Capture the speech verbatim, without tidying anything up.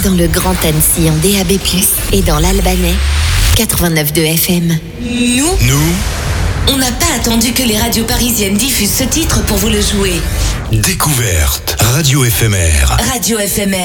dans le Grand Annecy en D A B plus, et dans l'Albanais, quatre-vingt-neuf point deux F M. Nous, Nous, on n'a pas attendu que les radios parisiennes diffusent ce titre pour vous le jouer. découverte, radio éphémère. Radio éphémère.